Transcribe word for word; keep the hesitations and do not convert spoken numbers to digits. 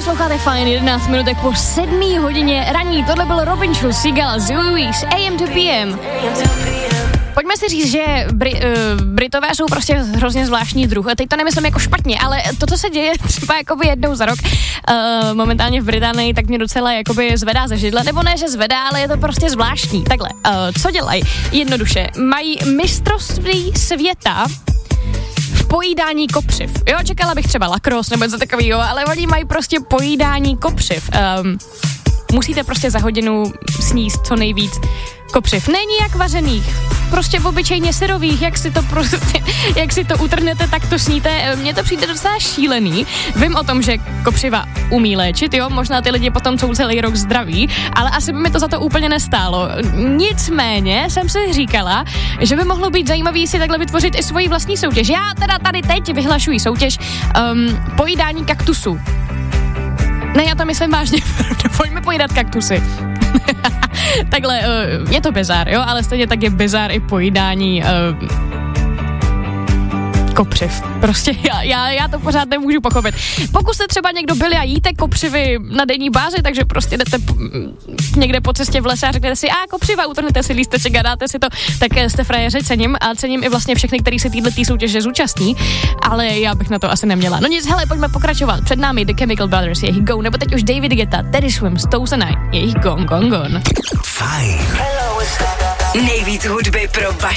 Posloucháte fajn, jedenáct minutek po sedmé hodině raní. Tohle byl Robin Schulz, Seagal, Zoomies, A M to P M. Pojďme si říct, že Bri- uh, Britové jsou prostě hrozně zvláštní druh. A teď to nemyslím jako špatně, ale to, co se děje třeba jakoby jednou za rok uh, momentálně v Británii, tak mě docela jakoby zvedá ze židle. Nebo ne, že zvedá, ale je to prostě zvláštní. Takhle, uh, co dělají? Jednoduše, mají mistrovství světa v pojídání kopřiv. Jo, čekala bych třeba lacrosse nebo něco takového, ale oni mají prostě pojídání kopřiv. Um, musíte prostě za hodinu sníst co nejvíc kopřiv. Není jak vařených, prostě v obyčejně syrových, jak si to prostě, jak si to utrhnete, tak to sníte. Mně to přijde docela šílený. Vím o tom, že kopřiva umí léčit, jo, možná ty lidi potom jsou celý rok zdraví, ale asi by mi to za to úplně nestálo. Nicméně jsem si říkala, že by mohlo být zajímavý si takhle vytvořit i svoji vlastní soutěž. Já teda tady teď vyhlašuji soutěž um, pojídání kaktusu. Ne, já to myslím vážně, pojďme pojídat kaktusy. Takhle, uh, je to bizár, jo, ale stejně tak je bizár i pojídání uh, kopřiv. Prostě já, já, já to pořád nemůžu pochopit. Pokud jste třeba někdo byli a jíte kopřivy na denní bázi, takže prostě jdete p- někde po cestě v lese a řeknete si, a kopřiva, utrhnete si lísteček a dáte si to, tak jste frajeři, cením a cením i vlastně všechny, kteří se týhle tý soutěže zúčastní, ale já bych na to asi neměla. No nic, hele, pojďme pokračovat. Před námi The Chemical Brothers, jejich Go, nebo teď už David Guetta, Teddy Swims, Toes and I, jejich Gone, Gone, Gone. Fajn. Nejvíc hudby pro vaše